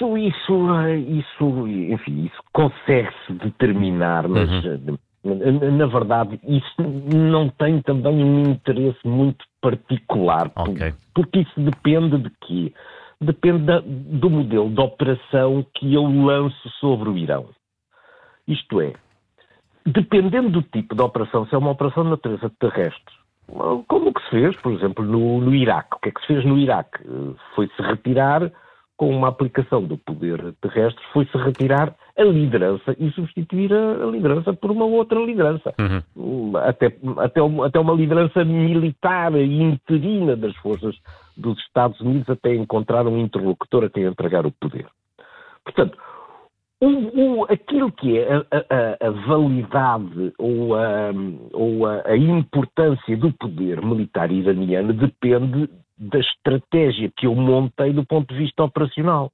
Speaker 7: isso consegue-se determinar, mas na verdade isso não tem também um interesse muito particular, porque isso depende de quê? Depende do modelo de operação que eu lanço sobre o Irão. Isto é, dependendo do tipo de operação, se é uma operação de natureza terrestre, como o que se fez, por exemplo, no Iraque. O que é que se fez no Iraque? Foi-se retirar, com uma aplicação do poder terrestre, foi-se retirar a liderança e substituir a liderança por uma outra liderança. Até uma liderança militar e interina das forças dos Estados Unidos até encontrar um interlocutor a quem entregar o poder. Portanto, aquilo que é a validade ou a importância do poder militar iraniano depende da estratégia que eu montei do ponto de vista operacional.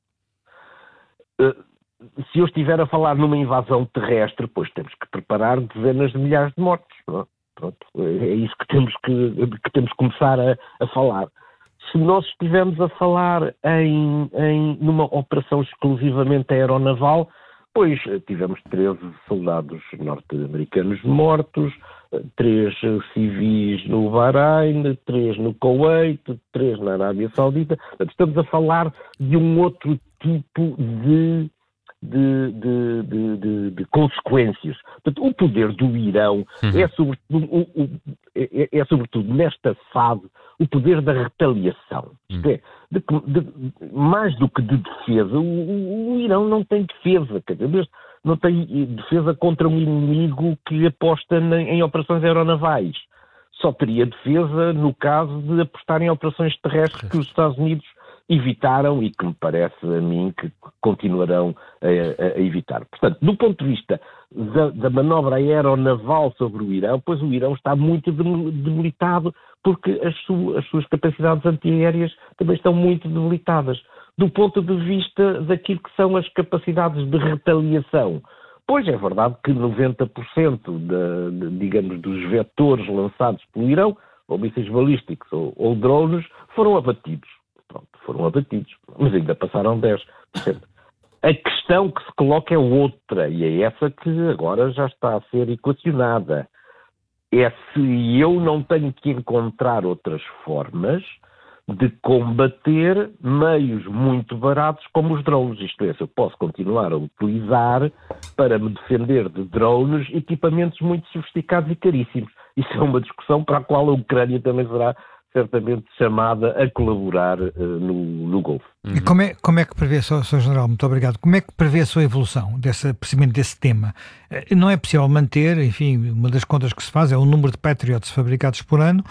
Speaker 7: Se eu estiver a falar numa invasão terrestre, pois temos que preparar dezenas de milhares de mortos. Pronto, é isso que temos que começar a falar. Se nós estivermos a falar numa operação exclusivamente aeronaval, pois tivemos 13 soldados norte-americanos mortos, 3 civis no Bahrein, 3 no Kuwait, 3 na Arábia Saudita. Portanto, estamos a falar de um outro tipo de consequências. Portanto, o poder do Irão é sobretudo nesta fase o poder da retaliação. Isto é, mais do que de defesa, o Irão não tem defesa, quer dizer, não tem defesa contra um inimigo que aposta em operações aeronavais. Só teria defesa no caso de apostar em operações terrestres que os Estados Unidos evitaram e que me parece a mim que continuarão a evitar. Portanto, do ponto de vista da manobra aeronaval sobre o Irão, pois o Irão está muito debilitado porque as suas capacidades antiaéreas também estão muito debilitadas. Do ponto de vista daquilo que são as capacidades de retaliação, pois é verdade que 90% digamos, dos vetores lançados pelo Irão, ou mísseis balísticos ou drones, foram abatidos. Pronto, foram abatidos, mas ainda passaram 10%. A questão que se coloca é outra, e é essa que agora já está a ser equacionada. É se eu não tenho que encontrar outras formas de combater meios muito baratos como os drones. Isto é, se eu posso continuar a utilizar para me defender de drones equipamentos muito sofisticados e caríssimos. Isso é uma discussão para a qual a Ucrânia também será certamente chamada a colaborar no Golfo.
Speaker 5: E como é que prevê, Sr. General, muito obrigado, como é que prevê a sua evolução precisamente desse tema? Não é possível manter, enfim, uma das contas que se faz é o número de Patriots fabricados por ano,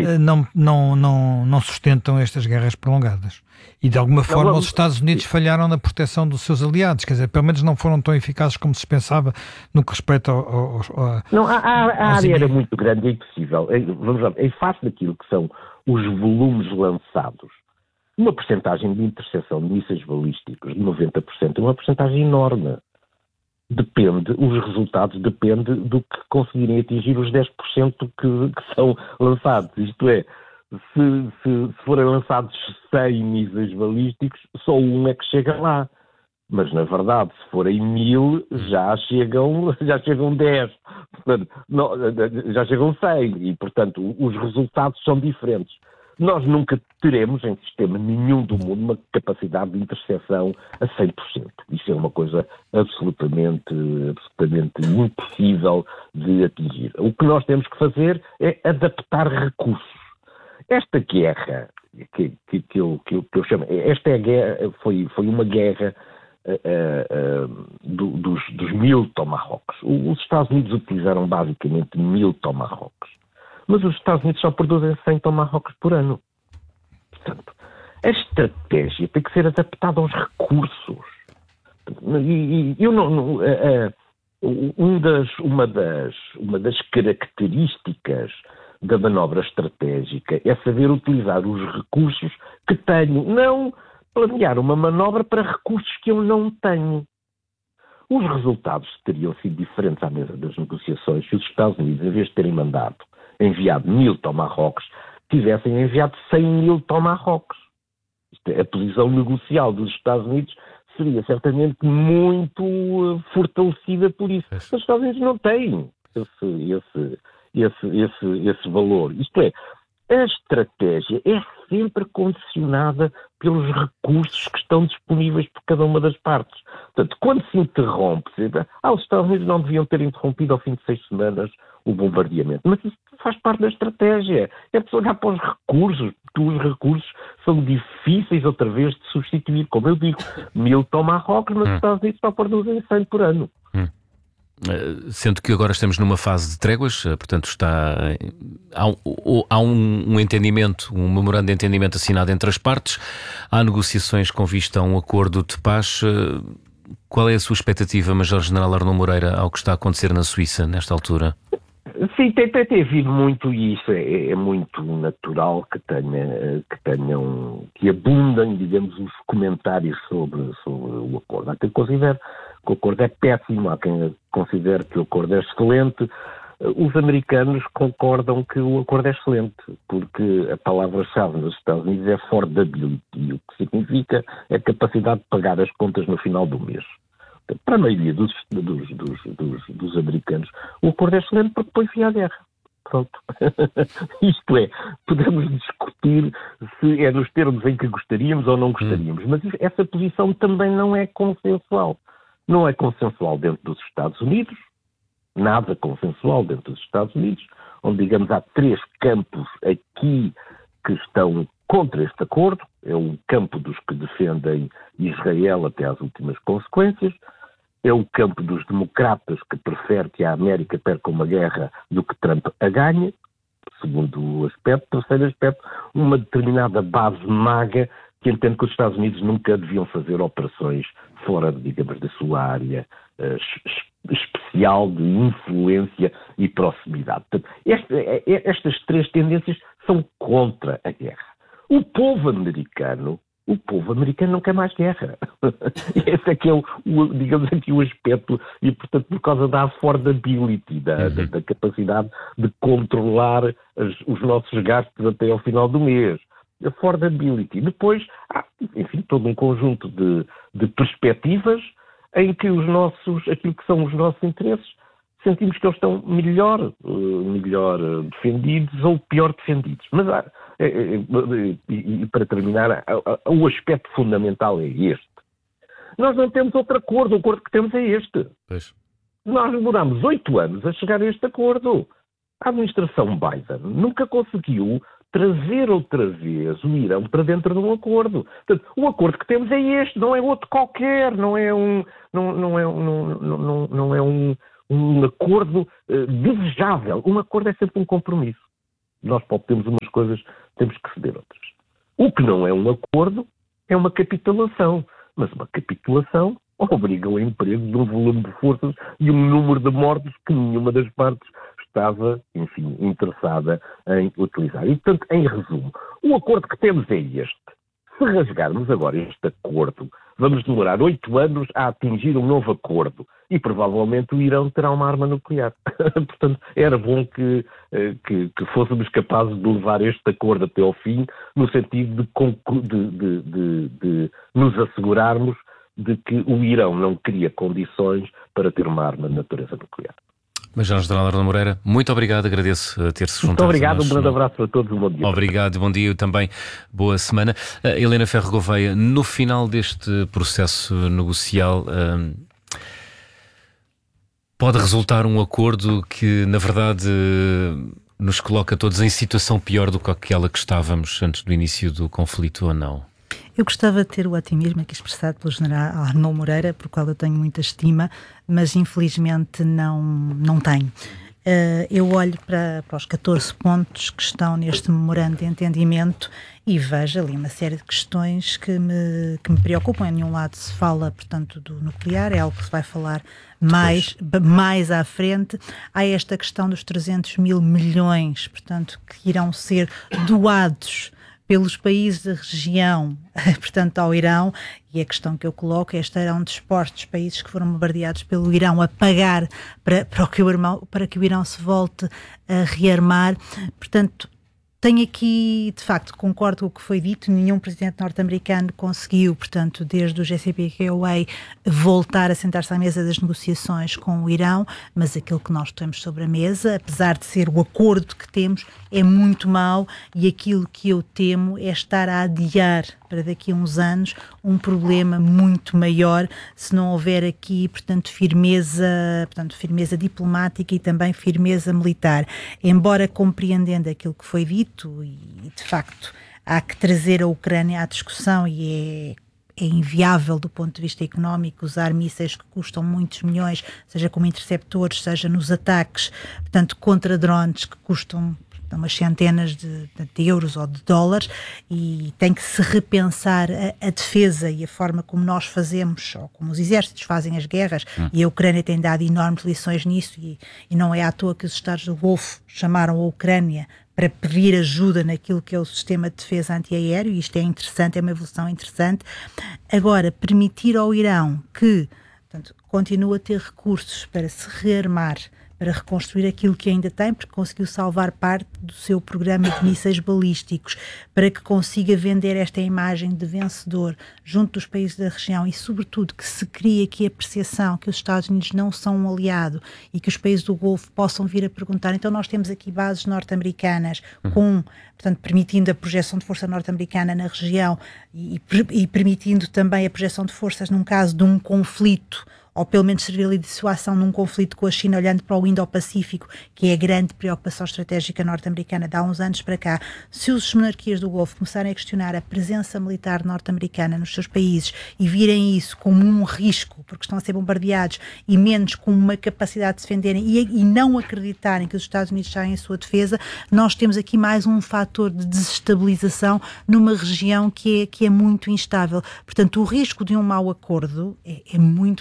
Speaker 5: não sustentam estas guerras prolongadas. E de alguma forma os Estados Unidos falharam na proteção dos seus aliados, quer dizer, pelo menos não foram tão eficazes como se pensava no que respeita
Speaker 7: a área era muito grande e impossível. Vamos lá, em face daquilo que são os volumes lançados, uma percentagem de interseção de mísseis balísticos de 90% é uma percentagem enorme. Os resultados dependem do que conseguirem atingir os 10% que são lançados. Isto é, se forem lançados 100 mísseis balísticos, só um é que chega lá. Mas, na verdade, se forem 1000, já chegam 10. Portanto, já chegam 100. E, portanto, os resultados são diferentes. Nós nunca teremos, em sistema nenhum do mundo, uma capacidade de interseção a 100%. Isso é uma coisa absolutamente impossível de atingir. O que nós temos que fazer é adaptar recursos. Esta guerra, que eu chamo, esta é a guerra, foi uma guerra dos 1000 Tomahawks. Os Estados Unidos utilizaram basicamente 1000 Tomahawks. Mas os Estados Unidos só produzem 100 Tomahawks por ano. Portanto, a estratégia tem que ser adaptada aos recursos. Uma das características da manobra estratégica é saber utilizar os recursos que tenho, não planear uma manobra para recursos que eu não tenho. Os resultados teriam sido diferentes à mesa das negociações se os Estados Unidos, em vez de terem enviado 1000 Tomahawks, tivessem enviado 100.000 Tomahawks. A posição negocial dos Estados Unidos seria certamente muito fortalecida por isso. Os Estados Unidos não têm esse valor. Isto é, a estratégia é sempre condicionada pelos recursos que estão disponíveis por cada uma das partes. Portanto, quando se interrompe, os Estados Unidos não deviam ter interrompido ao fim de 6 semanas o bombardeamento. Mas isso faz parte da estratégia. É preciso olhar para os recursos, porque os recursos são difíceis outra vez de substituir. Como eu digo, 1000 Tomahawks, mas os Estados Unidos só produzem 100 por ano.
Speaker 3: Sendo que agora estamos numa fase de tréguas, portanto há um entendimento, um memorando de entendimento assinado entre as partes, há negociações com vista a um acordo de paz. Qual é a sua expectativa, Major-General Arnaud Moreira, ao que está a acontecer na Suíça nesta altura?
Speaker 7: Sim, tem havido muito, e isso é muito natural que abundem, digamos, os comentários sobre o acordo. Há quem considere que o acordo é péssimo, há quem considere que o acordo é excelente. Os americanos concordam que o acordo é excelente, porque a palavra-chave nos Estados Unidos é affordability, o que significa a capacidade de pagar as contas no final do mês. Para a maioria dos americanos, o acordo é excelente porque depois via a guerra. Pronto. Isto é, podemos discutir se é nos termos em que gostaríamos ou não gostaríamos, mas essa posição também não é consensual. Não é consensual dentro dos Estados Unidos, nada consensual dentro dos Estados Unidos, onde, digamos, há 3 campos aqui que estão contra este acordo. É o campo dos que defendem Israel até às últimas consequências. É o campo dos democratas, que prefere que a América perca uma guerra do que Trump a ganhe, segundo o aspecto. Terceiro aspecto, uma determinada base maga que entende que os Estados Unidos nunca deviam fazer operações fora, digamos, da sua área especial de influência e proximidade. Portanto, estas 3 tendências são contra a guerra. O povo americano não quer mais guerra. Esse é que é digamos aqui o aspecto, e portanto por causa da affordability, da capacidade de controlar os nossos gastos até ao final do mês. affordability. Depois há, enfim, todo um conjunto de perspectivas em que aquilo que são os nossos interesses, sentimos que eles estão melhor defendidos ou pior defendidos. Mas para terminar, o aspecto fundamental é este. Nós não temos outro acordo, o acordo que temos é este.
Speaker 3: Pois.
Speaker 7: Nós demoramos 8 anos a chegar a este acordo. A administração Biden nunca conseguiu trazer outra vez o Irão para dentro de um acordo. Portanto, o acordo que temos é este, não é outro qualquer, não é um acordo desejável. Um acordo é sempre um compromisso. Nós, para obtermos umas coisas, temos que ceder outras. O que não é um acordo é uma capitulação. Mas uma capitulação obriga o emprego de um volume de forças e um número de mortos que nenhuma das partes estava, enfim, interessada em utilizar. E, portanto, em resumo, o acordo que temos é este. Se rasgarmos agora este acordo, vamos demorar 8 anos a atingir um novo acordo e provavelmente o Irão terá uma arma nuclear. Portanto, era bom que fôssemos capazes de levar este acordo até ao fim, no sentido de nos assegurarmos de que o Irão não cria condições para ter uma arma de natureza nuclear.
Speaker 3: Major-General Arno Moreira, muito obrigado, agradeço ter-se juntado.
Speaker 7: Muito obrigado, um grande abraço para todos, um bom dia.
Speaker 3: Obrigado, bom dia e também boa semana. Helena Ferro Gouveia, no final deste processo negocial, pode resultar um acordo que, na verdade, nos coloca todos em situação pior do que aquela que estávamos antes do início do conflito, ou não?
Speaker 4: Eu gostava de ter o otimismo aqui expressado pelo general Arno Moreira, por qual eu tenho muita estima, mas infelizmente não tenho. Eu olho para os 14 pontos que estão neste memorando de entendimento e vejo ali uma série de questões que me preocupam. Em nenhum lado se fala, portanto, do nuclear, é algo que se vai falar mais à frente. Há esta questão dos 300 mil milhões, portanto, que irão ser doados pelos países da região, portanto, ao Irão, e a questão que eu coloco é: estarão dispostos os países que foram bombardeados pelo Irão a pagar para que o Irão se volte a rearmar? Portanto, tenho aqui, de facto, concordo com o que foi dito, nenhum presidente norte-americano conseguiu, portanto, desde o JCPOA, voltar a sentar-se à mesa das negociações com o Irão, mas aquilo que nós temos sobre a mesa, apesar de ser o acordo que temos, é muito mau, e aquilo que eu temo é estar a adiar para daqui a uns anos um problema muito maior, se não houver aqui, portanto, firmeza diplomática e também firmeza militar. Embora compreendendo aquilo que foi dito, e de facto há que trazer a Ucrânia à discussão, e é inviável do ponto de vista económico usar mísseis que custam muitos milhões, seja como interceptores, seja nos ataques, portanto, contra drones que custam umas centenas de euros ou de dólares, e tem que se repensar a defesa e a forma como nós fazemos, ou como os exércitos fazem as guerras, e a Ucrânia tem dado enormes lições nisso, e não é à toa que os Estados do Golfo chamaram a Ucrânia para pedir ajuda naquilo que é o sistema de defesa antiaéreo, e isto é interessante, é uma evolução interessante. Agora, permitir ao Irão que, portanto, continue a ter recursos para se rearmar, para reconstruir aquilo que ainda tem, porque conseguiu salvar parte do seu programa de mísseis balísticos, para que consiga vender esta imagem de vencedor junto dos países da região, e sobretudo que se crie aqui a percepção que os Estados Unidos não são um aliado, e que os países do Golfo possam vir a perguntar: então nós temos aqui bases norte-americanas portanto, permitindo a projeção de força norte-americana na região e permitindo também a projeção de forças num caso de um conflito, ou pelo menos servir ali de dissuasão num conflito com a China, olhando para o Indo-Pacífico, que é a grande preocupação estratégica norte-americana de há uns anos para cá. Se as monarquias do Golfo começarem a questionar a presença militar norte-americana nos seus países e virem isso como um risco, porque estão a ser bombardeados, e menos como uma capacidade de se defenderem, e não acreditarem que os Estados Unidos saem em sua defesa, nós temos aqui mais um fator de desestabilização numa região que é muito instável. Portanto, o risco de um mau acordo é muito grande,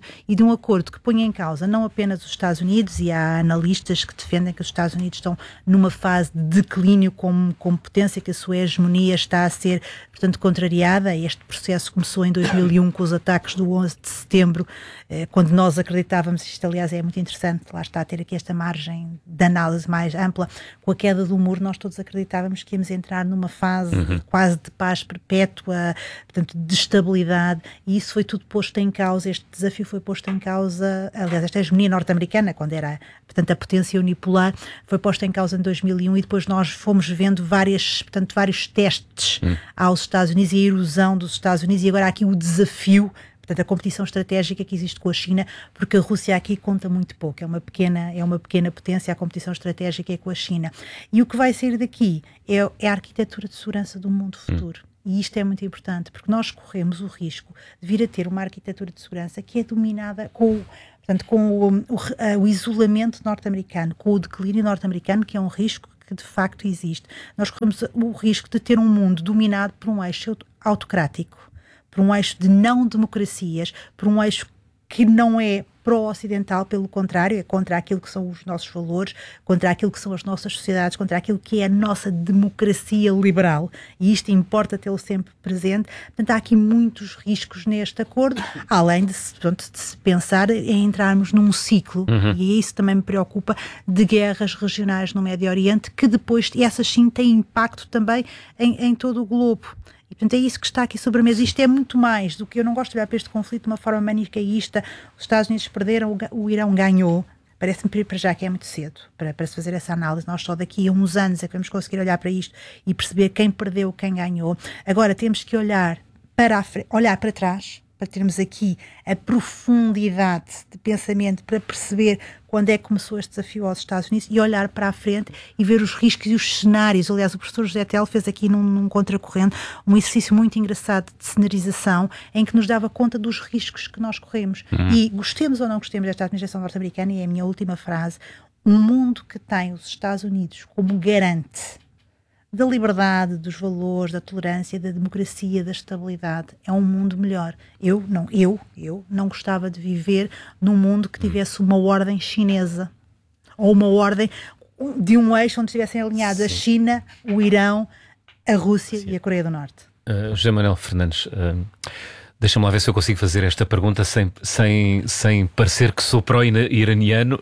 Speaker 4: e de um acordo que ponha em causa não apenas os Estados Unidos, e há analistas que defendem que os Estados Unidos estão numa fase de declínio como potência, que a sua hegemonia está a ser, portanto, contrariada. Este processo começou em 2001 com os ataques do 11 de setembro, quando nós acreditávamos, isto aliás é muito interessante, lá está a ter aqui esta margem de análise mais ampla, com a queda do muro nós todos acreditávamos que íamos entrar numa fase quase de paz perpétua, portanto, de estabilidade, e isso foi tudo posto em causa, este desafio foi posto em causa, aliás, esta hegemonia norte-americana, quando era, portanto, a potência unipolar, foi posta em causa em 2001, e depois nós fomos vendo vários testes aos Estados Unidos e a erosão dos Estados Unidos, e agora há aqui o desafio, portanto, a competição estratégica que existe com a China, porque a Rússia aqui conta muito pouco, é uma pequena potência, a competição estratégica é com a China. E o que vai sair daqui é a arquitetura de segurança do mundo futuro. E isto é muito importante, porque nós corremos o risco de vir a ter uma arquitetura de segurança que é dominada com o isolamento norte-americano, com o declínio norte-americano, que é um risco que de facto existe. Nós corremos o risco de ter um mundo dominado por um eixo autocrático, por um eixo de não democracias, por um eixo que não é pró-ocidental, pelo contrário, é contra aquilo que são os nossos valores, contra aquilo que são as nossas sociedades, contra aquilo que é a nossa democracia liberal, e isto importa tê-lo sempre presente. Portanto, há aqui muitos riscos neste acordo, além de se pensar em entrarmos num ciclo, e isso também me preocupa, de guerras regionais no Médio Oriente, que depois, e essas sim têm impacto também em todo o globo. E, portanto, é isso que está aqui sobre a mesa. Isto é muito mais do que, eu não gosto de olhar para este conflito de uma forma maniqueísta. Os Estados Unidos perderam, o Irão ganhou. Parece-me para já que é muito cedo para se fazer essa análise. Nós só daqui a uns anos é que vamos conseguir olhar para isto e perceber quem perdeu, quem ganhou. Agora temos que olhar para trás, para termos aqui a profundidade de pensamento, para perceber quando é que começou este desafio aos Estados Unidos, e olhar para a frente e ver os riscos e os cenários. Aliás, o professor José Tel fez aqui num contracorrente um exercício muito engraçado de cenarização, em que nos dava conta dos riscos que nós corremos. E gostemos ou não gostemos desta administração norte-americana, e é a minha última frase, um mundo que tem os Estados Unidos como garante da liberdade, dos valores, da tolerância, da democracia, da estabilidade, é um mundo melhor. Eu não gostava de viver num mundo que tivesse uma ordem chinesa, ou uma ordem de um eixo onde estivessem alinhados a China, o Irão, a Rússia e a Coreia do Norte.
Speaker 3: José Manuel Fernandes, deixa-me lá ver se eu consigo fazer esta pergunta sem parecer que sou pró-iraniano.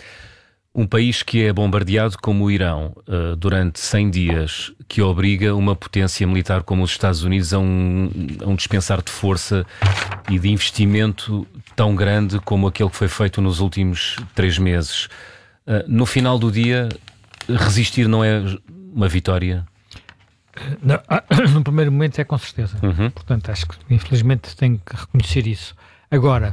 Speaker 3: Um país que é bombardeado como o Irão durante 100 dias, que obriga uma potência militar como os Estados Unidos a um dispensar de força e de investimento tão grande como aquele que foi feito nos últimos 3 meses. No final do dia, resistir não é uma vitória?
Speaker 5: Não, no primeiro momento é com certeza. Portanto, acho que infelizmente tenho que reconhecer isso. Agora,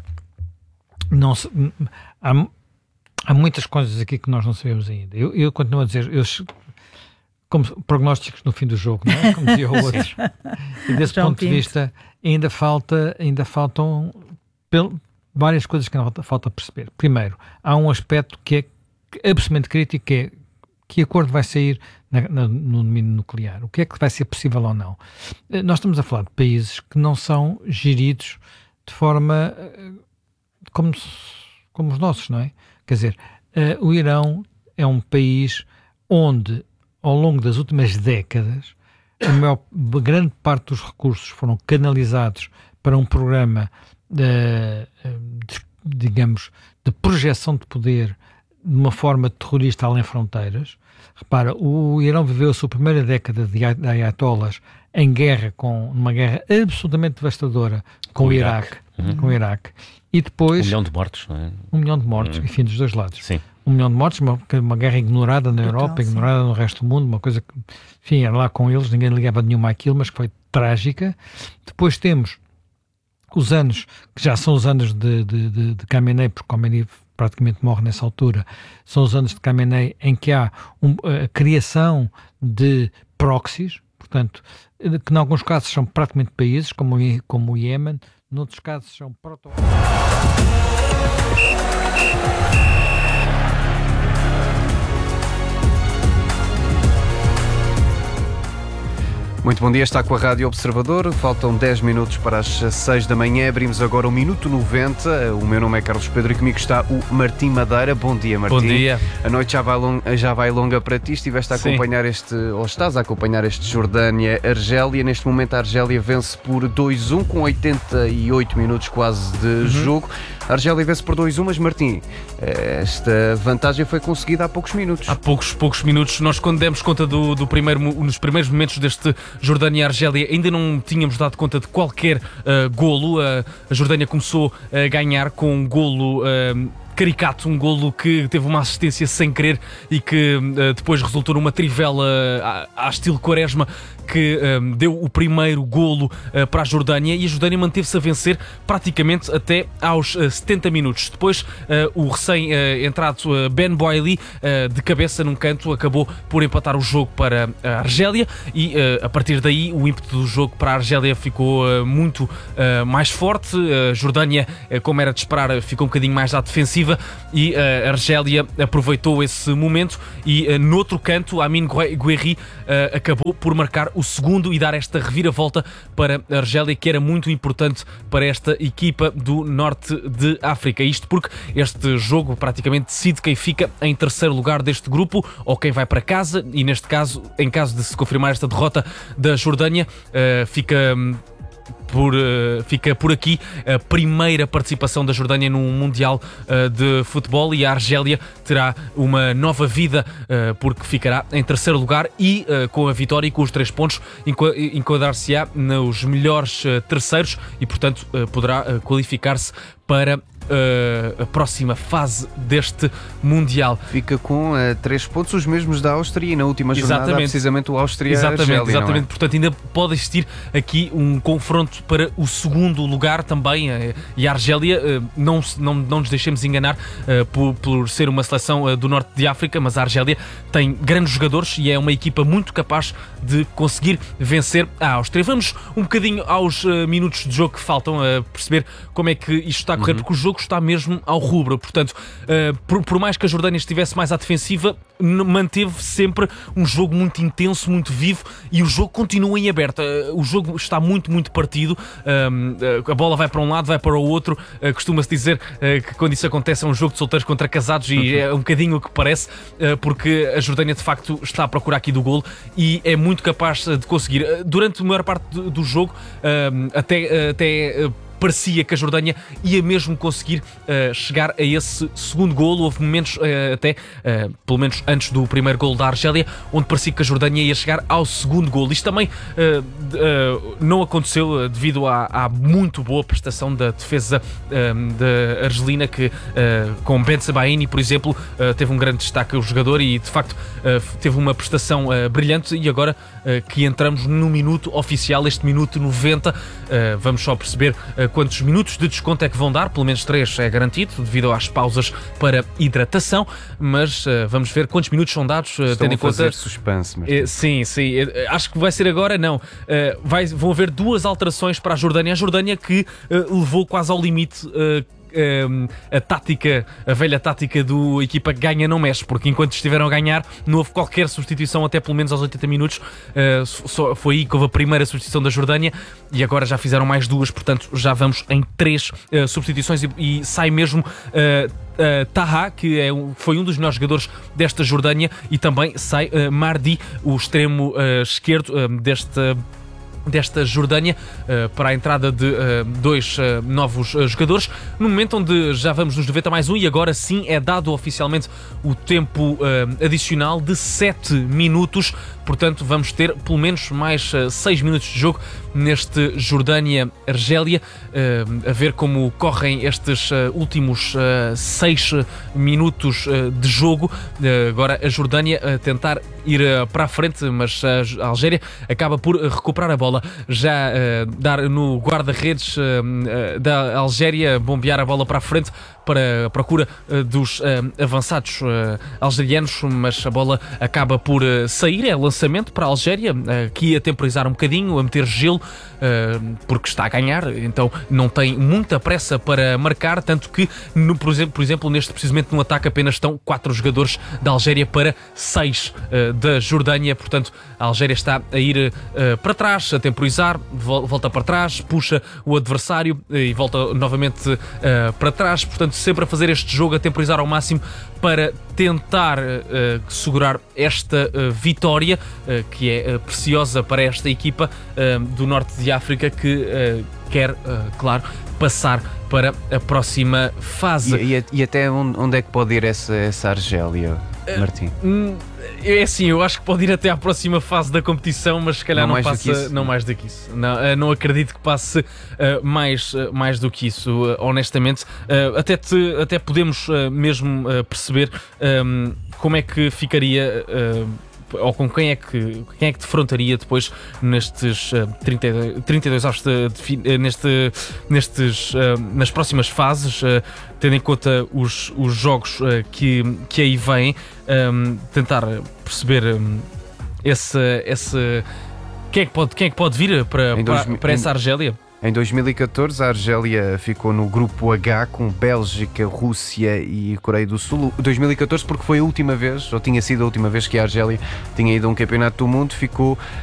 Speaker 5: há muitas coisas aqui que nós não sabemos ainda. Eu continuo a dizer, como prognósticos no fim do jogo, não é? Como dizia o outro. E desse ponto de vista, ainda faltam várias coisas que falta perceber. Primeiro, há um aspecto que é absolutamente crítico, que é que acordo vai sair no domínio nuclear. O que é que vai ser possível ou não? Nós estamos a falar de países que não são geridos de forma como os nossos, não é? Quer dizer, o Irão é um país onde, ao longo das últimas décadas, grande parte dos recursos foram canalizados para um programa de projeção de poder de uma forma terrorista além fronteiras. Repara, o Irão viveu a sua primeira década de ayatollahs em guerra, numa guerra absolutamente devastadora com o Iraque. E depois...
Speaker 3: 1 milhão de mortos, não é?
Speaker 5: 1 milhão de mortos, enfim, dos dois lados.
Speaker 3: Sim.
Speaker 5: 1 milhão de mortos, uma guerra ignorada na Europa, ignorada no resto do mundo, uma coisa que, enfim, era lá com eles, ninguém ligava nenhuma àquilo, mas que foi trágica. Depois temos os anos, que já são os anos de Khamenei, porque Khamenei praticamente morre nessa altura, são os anos de Khamenei em que há a criação de proxies, portanto, que em alguns casos são praticamente países, como o Iémen, noutros casos são
Speaker 8: Muito bom dia, está com a Rádio Observador. Faltam 10 minutos para as 6 da manhã. Abrimos agora o Minuto 90. O meu nome é Carlos Pedro e comigo está o Martim Madeira. Bom dia, Martim.
Speaker 9: Bom dia.
Speaker 8: A noite já vai longa para ti. Estiveste a acompanhar estás a acompanhar este Jordânia-Argélia. Neste momento a Argélia vence por 2-1 com 88 minutos quase de jogo. A Argélia vence por 2-1, mas Martim, esta vantagem foi conseguida há poucos minutos.
Speaker 9: Há poucos minutos. Nós, quando demos conta nos primeiros momentos deste Jordânia-Argélia, ainda não tínhamos dado conta de qualquer golo. A Jordânia começou a ganhar com um golo caricato, um golo que teve uma assistência sem querer e que depois resultou numa trivela à estilo Quaresma, que deu o primeiro golo para a Jordânia, e a Jordânia manteve-se a vencer praticamente até aos 70 minutos. Depois o recém-entrado Ben Boaili, de cabeça num canto, acabou por empatar o jogo para a Argélia, e a partir daí o ímpeto do jogo para a Argélia ficou muito mais forte. A Jordânia, como era de esperar, ficou um bocadinho mais à defensiva, e a Argélia aproveitou esse momento e noutro canto Amin Gouiri acabou por marcar o segundo e dar esta reviravolta para a Argélia, que era muito importante para esta equipa do norte de África. Isto porque este jogo praticamente decide quem fica em terceiro lugar deste grupo ou quem vai para casa, e neste caso, em caso de se confirmar esta derrota da Jordânia, fica por aqui a primeira participação da Jordânia num Mundial de Futebol, e a Argélia terá uma nova vida porque ficará em terceiro lugar e com a vitória e com os 3 pontos enquadrar-se-á nos melhores terceiros e, portanto, poderá qualificar-se para a próxima fase deste Mundial.
Speaker 8: Fica com 3 pontos, os mesmos da Áustria, e na última jornada precisamente o Áustria-Argélia.
Speaker 9: Exatamente. Portanto, ainda pode existir aqui um confronto para o segundo lugar também, e a Argélia, não nos deixemos enganar por ser uma seleção do norte de África, mas a Argélia tem grandes jogadores e é uma equipa muito capaz de conseguir vencer a Áustria. Vamos um bocadinho aos minutos de jogo que faltam, a perceber como é que isto está a correr, porque o jogo está mesmo ao rubro. Portanto, por mais que a Jordânia estivesse mais à defensiva, manteve sempre um jogo muito intenso, muito vivo, e o jogo continua em aberto. O jogo está muito partido. A bola vai para um lado, vai para o outro. Costuma-se dizer que quando isso acontece é um jogo de solteiros contra casados, e é um bocadinho o que parece, porque a Jordânia de facto está à procura aqui do golo e é muito capaz de conseguir. Durante a maior parte do jogo, até parecia que a Jordânia ia mesmo conseguir chegar a esse segundo golo. Houve momentos pelo menos antes do primeiro golo da Argélia, onde parecia que a Jordânia ia chegar ao segundo golo. Isto também não aconteceu devido à muito boa prestação da defesa da argelina, que com Ben Sebaini, por exemplo, teve um grande destaque o jogador e de facto teve uma prestação brilhante. E agora que entramos no minuto oficial, este minuto 90, vamos só perceber quantos minutos de desconto é que vão dar. Pelo menos 3 é garantido, devido às pausas para hidratação, mas vamos ver quantos minutos são dados.
Speaker 8: Estão a fazer suspense.
Speaker 9: Sim, acho que vai ser agora, não. Vão haver 2 alterações para a Jordânia. A Jordânia que levou quase ao limite a velha tática do equipa que ganha não mexe, porque enquanto estiveram a ganhar não houve qualquer substituição até pelo menos aos 80 minutos. Só foi aí que houve a primeira substituição da Jordânia, e agora já fizeram mais 2, portanto já vamos em 3 substituições, e sai mesmo Taha, que foi um dos melhores jogadores desta Jordânia, e também sai Mardi, o extremo esquerdo desta Jordânia, para a entrada de 2 novos jogadores, no momento onde já vamos nos 90+1, e agora sim é dado oficialmente o tempo adicional de 7 minutos. Portanto, vamos ter pelo menos mais 6 minutos de jogo neste Jordânia-Argélia, a ver como correm estes últimos 6 minutos de jogo. Agora a Jordânia a tentar ir para a frente, mas a Algéria acaba por recuperar a bola. Já dar no guarda-redes da Algéria, bombear a bola para a frente para a procura dos avançados algerianos, mas a bola acaba por sair. É lançamento para a Algéria, aqui a temporizar um bocadinho, a meter gelo, porque está a ganhar, então não tem muita pressa para marcar, tanto que, por exemplo, neste precisamente no ataque apenas estão 4 jogadores da Algéria para 6 da Jordânia, portanto a Algéria está a ir para trás, a temporizar, volta para trás, puxa o adversário e volta novamente para trás, portanto sempre a fazer este jogo, a temporizar ao máximo para tentar segurar esta vitória, que é preciosa para esta equipa do norte de África, que quer, claro, passar para a próxima fase.
Speaker 8: E até onde é que pode ir essa Argélia, Martim?
Speaker 9: É assim, eu acho que pode ir até à próxima fase da competição, mas se calhar não passa mais do que isso. Não acredito que passe mais do que isso, honestamente. Até podemos mesmo perceber como é que ficaria, ou com quem é que defrontaria depois nestes 32 avos nas próximas fases, tendo em conta os jogos que aí vêm, tentar perceber quem é que pode vir para essa Argélia.
Speaker 8: Em 2014, a Argélia ficou no grupo H com Bélgica, Rússia e Coreia do Sul. 2014 porque foi a última vez, ou tinha sido a última vez que a Argélia tinha ido a um campeonato do mundo, ficou